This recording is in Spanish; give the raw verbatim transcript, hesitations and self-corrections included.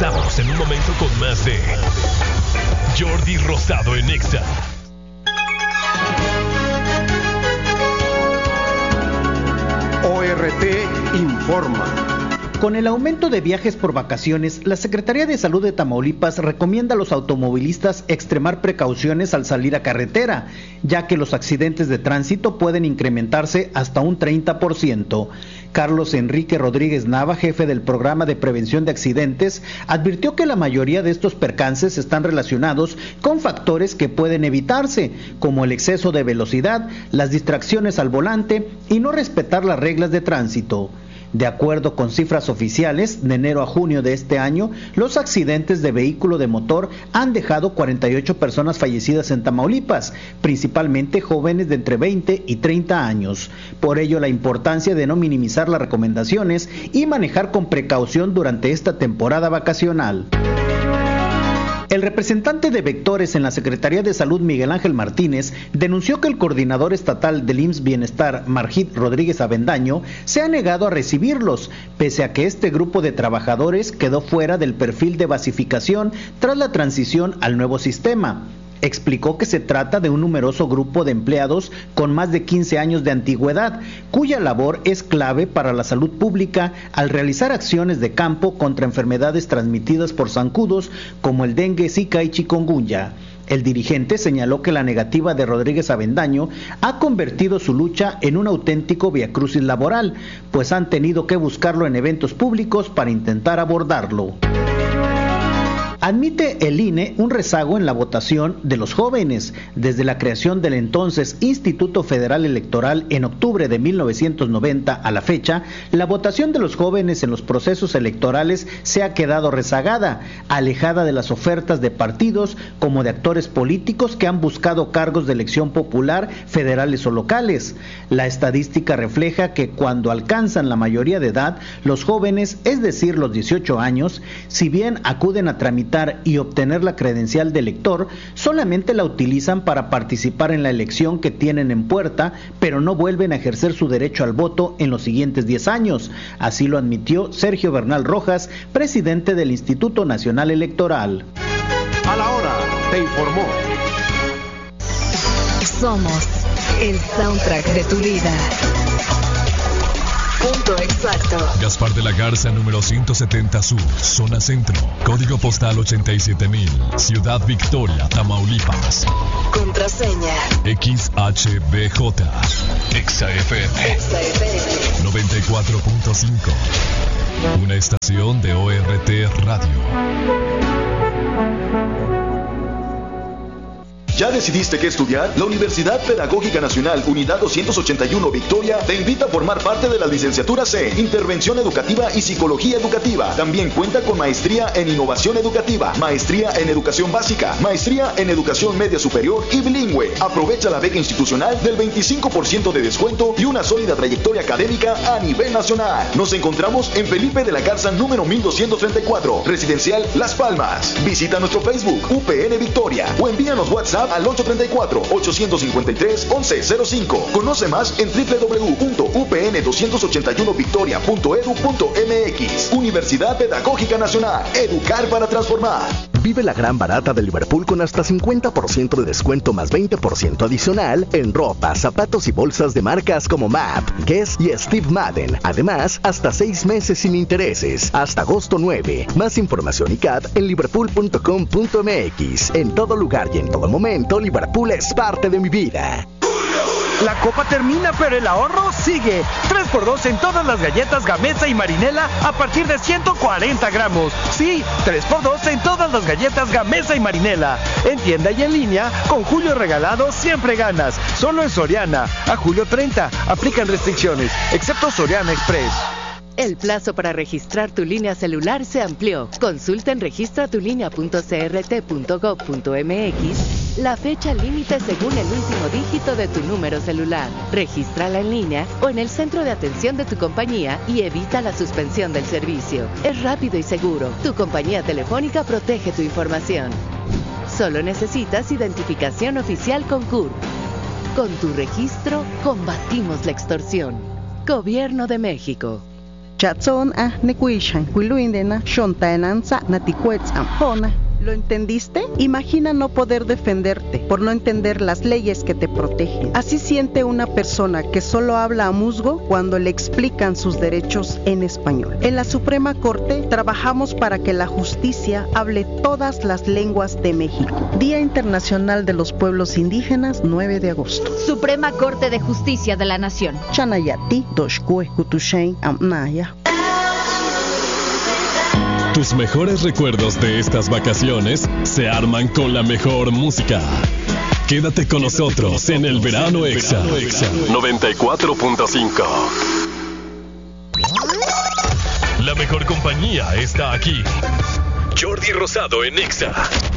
Regresamos en un momento con más de Jordi Rosado en Exa. O R T informa. Con el aumento de viajes por vacaciones, la Secretaría de Salud de Tamaulipas recomienda a los automovilistas extremar precauciones al salir a carretera, ya que los accidentes de tránsito pueden incrementarse hasta un treinta por ciento. Carlos Enrique Rodríguez Nava, jefe del Programa de Prevención de Accidentes, advirtió que la mayoría de estos percances están relacionados con factores que pueden evitarse, como el exceso de velocidad, las distracciones al volante y no respetar las reglas de tránsito. De acuerdo con cifras oficiales, de enero a junio de este año, los accidentes de vehículo de motor han dejado cuarenta y ocho personas fallecidas en Tamaulipas, principalmente jóvenes de entre veinte y treinta años. Por ello, la importancia de no minimizar las recomendaciones y manejar con precaución durante esta temporada vacacional. El representante de Vectores en la Secretaría de Salud, Miguel Ángel Martínez, denunció que el coordinador estatal del I M S S Bienestar, Margit Rodríguez Avendaño, se ha negado a recibirlos, pese a que este grupo de trabajadores quedó fuera del perfil de basificación tras la transición al nuevo sistema. Explicó que se trata de un numeroso grupo de empleados con más de quince años de antigüedad, cuya labor es clave para la salud pública al realizar acciones de campo contra enfermedades transmitidas por zancudos como el dengue, zika y chikungunya. El dirigente señaló que la negativa de Rodríguez Avendaño ha convertido su lucha en un auténtico viacrucis laboral, pues han tenido que buscarlo en eventos públicos para intentar abordarlo. Admite el I N E un rezago en la votación de los jóvenes. Desde la creación del entonces Instituto Federal Electoral en octubre de mil novecientos noventa a la fecha, la votación de los jóvenes en los procesos electorales se ha quedado rezagada, alejada de las ofertas de partidos como de actores políticos que han buscado cargos de elección popular, federales o locales. La estadística refleja que cuando alcanzan la mayoría de edad, los jóvenes, es decir, los dieciocho años, si bien acuden a tramitar y obtener la credencial de elector, solamente la utilizan para participar en la elección que tienen en puerta, pero no vuelven a ejercer su derecho al voto en los siguientes diez años. Así lo admitió Sergio Bernal Rojas, presidente del Instituto Nacional Electoral. A la hora, te informó. Somos el soundtrack de tu vida. Punto exacto. Gaspar de la Garza, número ciento setenta Sur, zona centro. Código postal ochenta y siete mil. Ciudad Victoria, Tamaulipas. Contraseña X H B J. Exa F M. Exa F M. noventa y cuatro punto cinco. Una estación de O R T Radio. ¿Ya decidiste qué estudiar? La Universidad Pedagógica Nacional, Unidad doscientos ochenta y uno Victoria, te invita a formar parte de la licenciatura C, Intervención Educativa y Psicología Educativa. También cuenta con maestría en Innovación Educativa, maestría en Educación Básica, maestría en Educación Media Superior y Bilingüe. Aprovecha la beca institucional del veinticinco por ciento de descuento y una sólida trayectoria académica a nivel nacional. Nos encontramos en Felipe de la Garza, número mil doscientos treinta y cuatro, Residencial Las Palmas. Visita nuestro Facebook, U P N Victoria, o envíanos WhatsApp al ocho tres cuatro, ocho cinco tres, once cero cinco. Conoce más en doble u doble u doble u punto u p n dos ocho uno victoria punto e d u punto m x. Universidad Pedagógica Nacional. Educar para transformar. Vive la gran barata de Liverpool con hasta cincuenta por ciento de descuento más veinte por ciento adicional en ropa, zapatos y bolsas de marcas como M A P, Guess y Steve Madden. Además, hasta seis meses sin intereses, hasta agosto nueve. Más información y C A T en liverpool punto com punto m x. En todo lugar y en todo momento, Liverpool es parte de mi vida. La copa termina, pero el ahorro sigue. tres por dos en todas las galletas Gamesa y Marinela a partir de ciento cuarenta gramos. Sí, tres por dos en todas las galletas Gamesa y Marinela. En tienda y en línea, con Julio Regalado siempre ganas. Solo en Soriana. A julio treinta. Aplican restricciones, excepto Soriana Express. El plazo para registrar tu línea celular se amplió. Consulta en registra tu línea punto c r t punto gov punto m x la fecha límite según el último dígito de tu número celular. Regístrala en línea o en el centro de atención de tu compañía y evita la suspensión del servicio. Es rápido y seguro. Tu compañía telefónica protege tu información. Solo necesitas identificación oficial con C U R P. Con tu registro, combatimos la extorsión. Gobierno de México. Chatson a nekuishan, Wiluindena, Shontaenanza, Naticuetz Ampona. ¿Lo entendiste? Imagina no poder defenderte por no entender las leyes que te protegen. Así siente una persona que solo habla a musgo cuando le explican sus derechos en español. En la Suprema Corte trabajamos para que la justicia hable todas las lenguas de México. Día Internacional de los Pueblos Indígenas, nueve de agosto. Suprema Corte de Justicia de la Nación. Chanayati, Doshkue, Kutushain, Amnaya. Tus mejores recuerdos de estas vacaciones se arman con la mejor música. Quédate con nosotros en el Verano Exa noventa y cuatro punto cinco. La mejor compañía está aquí. Jordi Rosado en Exa.